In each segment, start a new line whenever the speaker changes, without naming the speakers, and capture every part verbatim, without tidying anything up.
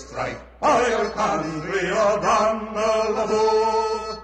strike for your country, O'Donnell Aboo.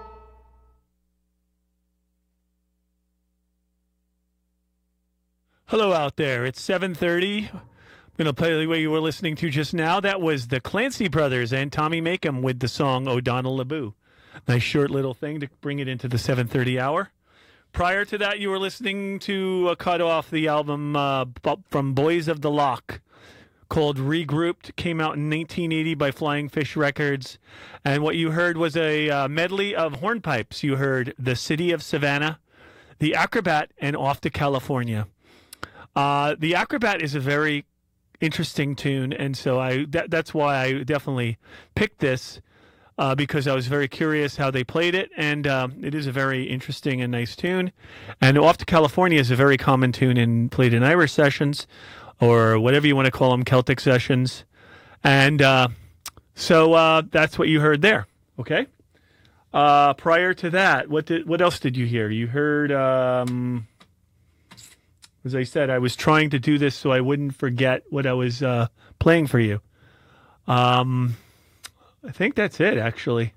Hello out there. It's seven thirty. I'm going to play the way you were listening to just now. That was the Clancy Brothers and Tommy Makem with the song O'Donnell Aboo. Nice short little thing to bring it into the seven thirty hour. Prior to that, you were listening to a cut off the album uh, from Boys of the Loch called Regrouped. Came out in nineteen eighty by Flying Fish Records. And what you heard was a uh, medley of hornpipes. You heard The City of Savannah, The Acrobat, and Off to California. Uh, the Acrobat is a very interesting tune, and so I that, that's why I definitely picked this, uh, because I was very curious how they played it, and uh, it is a very interesting and nice tune. And Off to California is a very common tune in played in Irish sessions, or whatever you want to call them, Celtic sessions. And uh, so uh, that's what you heard there, okay? Uh, prior to that, what did what else did you hear? You heard... Um, As I said, I was trying to do this so I wouldn't forget what I was uh, playing for you. Um, I think that's it, actually.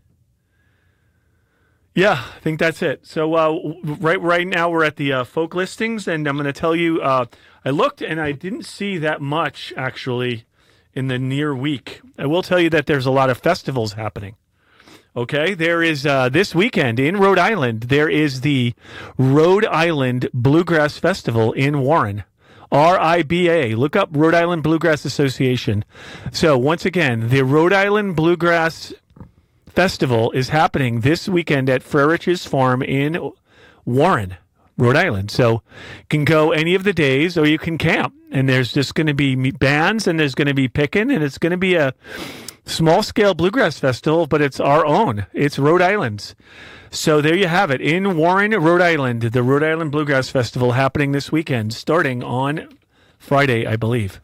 Yeah, I think that's it. So uh, right right now we're at the uh, folk listings, and I'm going to tell you, uh, I looked and I didn't see that much, actually, in the near week. I will tell you that there's a lot of festivals happening. Okay, there is uh, this weekend in Rhode Island, there is the Rhode Island Bluegrass Festival in Warren. R I B A. Look up Rhode Island Bluegrass Association. So once again, the Rhode Island Bluegrass Festival is happening this weekend at Frerich's Farm in Warren, Rhode Island. So you can go any of the days or you can camp. And there's just going to be bands and there's going to be picking and it's going to be a small-scale bluegrass festival, but it's our own. It's Rhode Island's. So there you have it. In Warren, Rhode Island, the Rhode Island Bluegrass Festival happening this weekend, starting on Friday, I believe.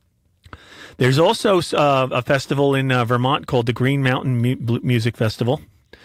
There's also uh, a festival in uh, Vermont called the Green Mountain Mu- Music Festival.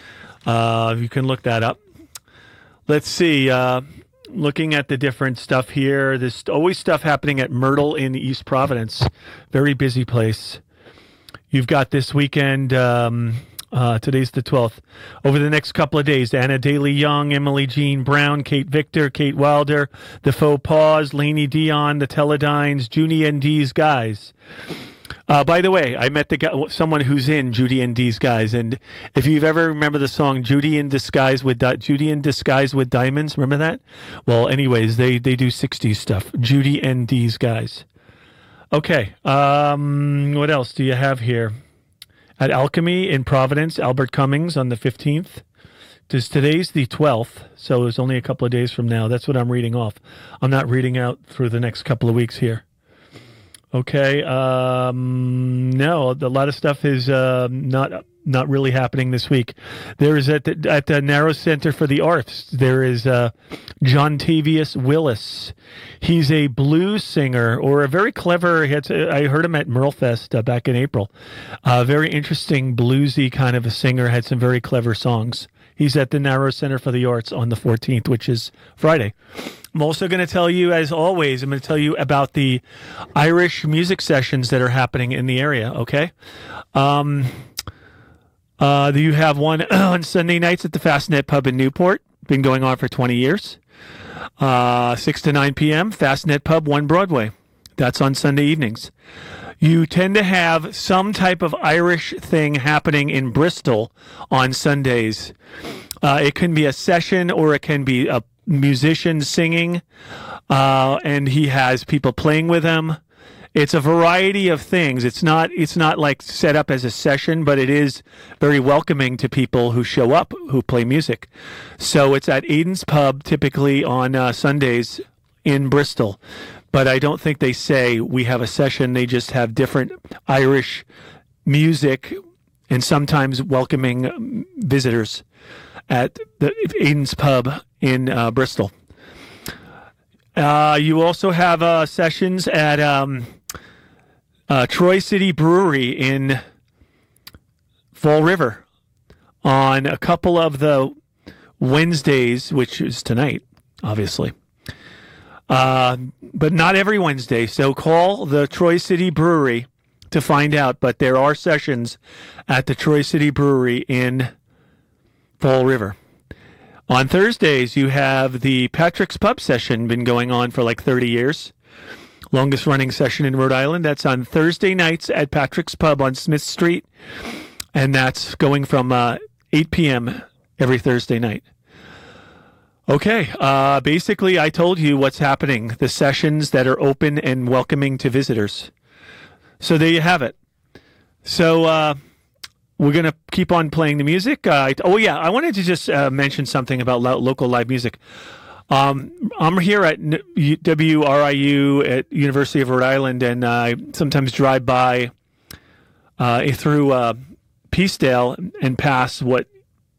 Uh, you can look that up. Let's see. Uh, looking at the different stuff here, there's always stuff happening at Myrtle in East Providence. Very busy place. You've got this weekend, um, uh, today's the twelfth, over the next couple of days, Anna Daly Young, Emily Jean Brown, Kate Victor, Kate Wilder, The Faux Paws, Lainey Dion, The Teledynes, Judy and D's Guys. Uh, by the way, I met the guy, someone who's in Judy and D's Guys, and if you've ever remember the song Judy in Disguise with Di- Judy in Disguise with Diamonds, remember that? Well, anyways, they, they do sixties stuff, Judy and D's Guys. Okay, um, what else do you have here? At Alchemy in Providence, Albert Cummings on the fifteenth. Does today's the twelfth, so it's only a couple of days from now. That's what I'm reading off. I'm not reading out through the next couple of weeks here. Okay, um, no, a lot of stuff is uh, not not really happening this week. There is at the, at the Narrow Center for the Arts, there is uh, John Tavius Willis. He's a blues singer, or a very clever, he had, I heard him at Merlefest uh, back in April. A uh, very interesting bluesy kind of a singer, had some very clever songs. He's at the Narrow Center for the Arts on the fourteenth, which is Friday. I'm also going to tell you, as always, I'm going to tell you about the Irish music sessions that are happening in the area, okay? Um, uh, you have one on Sunday nights at the Fastnet Pub in Newport. Been going on for twenty years. Uh, six to nine p.m., Fastnet Pub, one Broadway. That's on Sunday evenings. You tend to have some type of Irish thing happening in Bristol on Sundays. Uh, it can be a session or it can be a musician singing, uh, and he has people playing with him. It's a variety of things. It's not it's not like set up as a session, but it is very welcoming to people who show up, who play music. So it's at Aiden's Pub, typically on uh, Sundays in Bristol. But I don't think they say we have a session. They just have different Irish music and sometimes welcoming visitors at the Aiden's Pub in uh, Bristol. Uh, you also have uh, sessions at um, uh, Troy City Brewery in Fall River on a couple of the Wednesdays, which is tonight, obviously. Uh, but not every Wednesday. So call the Troy City Brewery to find out, but there are sessions at the Troy City Brewery in Fall River. On Thursdays, you have the Patrick's Pub session, been going on for like thirty years. Longest running session in Rhode Island. That's on Thursday nights at Patrick's Pub on Smith Street. And that's going from uh, eight p.m. every Thursday night. Okay, uh, basically I told you what's happening, the sessions that are open and welcoming to visitors. So there you have it. So uh, we're going to keep on playing the music. Uh, oh, yeah, I wanted to just uh, mention something about lo- local live music. Um, I'm here at W R I U at University of Rhode Island, and I sometimes drive by uh, through uh, Peacedale and pass what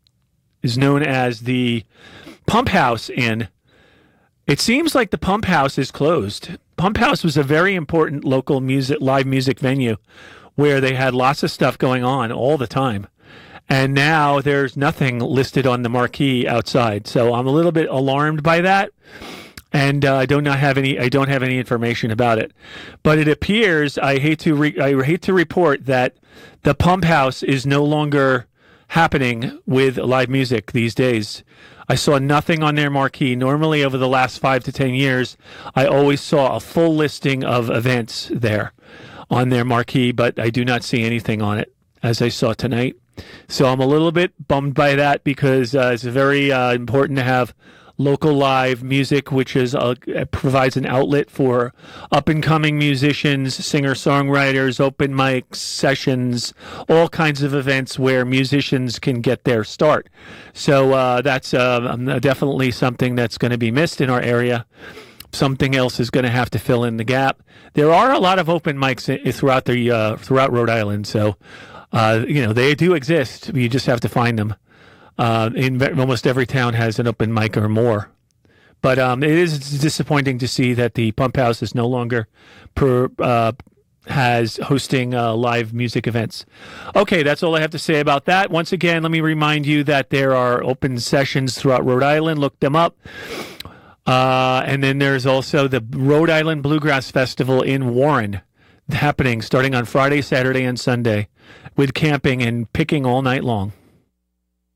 is known as the Pump House Inn. It seems like the Pump House is closed. Pump House was a very important local music, live music venue where they had lots of stuff going on all the time. And now there's nothing listed on the marquee outside. So I'm a little bit alarmed by that. And uh, I do not have any. I don't have any information about it. But it appears I hate to. Re- I hate to report that the Pump House is no longer happening with live music these days. I saw nothing on their marquee. Normally, over the last five to ten years, I always saw a full listing of events there on their marquee, but I do not see anything on it, as I saw tonight. So I'm a little bit bummed by that because uh, it's very uh, important to have local live music, which is uh, provides an outlet for up-and-coming musicians, singer-songwriters, open mics, sessions, all kinds of events where musicians can get their start. So uh, that's uh, definitely something that's going to be missed in our area. Something else is going to have to fill in the gap. There are a lot of open mics throughout the uh, throughout Rhode Island, so uh, you know they do exist. You just have to find them. Uh, in almost every town has an open mic or more. But um, it is disappointing to see that the Pump House is no longer per, uh, has hosting uh, live music events. Okay, that's all I have to say about that. Once again, let me remind you that there are open sessions throughout Rhode Island. Look them up. Uh, and then there's also the Rhode Island Bluegrass Festival in Warren happening starting on Friday, Saturday, and Sunday with camping and picking all night long.